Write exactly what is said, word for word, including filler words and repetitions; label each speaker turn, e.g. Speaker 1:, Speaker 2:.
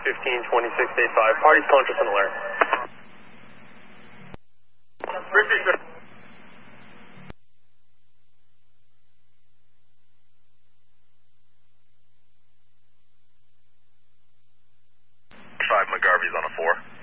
Speaker 1: fifteen twenty-six eighty-five. Party's conscious and alert.
Speaker 2: Five McGarvey's on a four.